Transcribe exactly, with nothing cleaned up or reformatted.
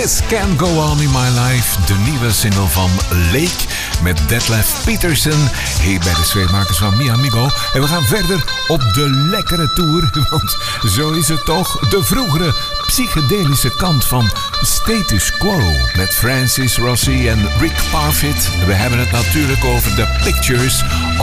This Can Go On In My Life, de nieuwe single van Lake met Detlef Peterson. Hier bij de sfeermakers van Mi Amigo. En we gaan verder op de lekkere tour, want zo is het toch. De vroegere psychedelische kant van Status Quo met Francis Rossi en Rick Parfitt. We hebben het natuurlijk over de Pictures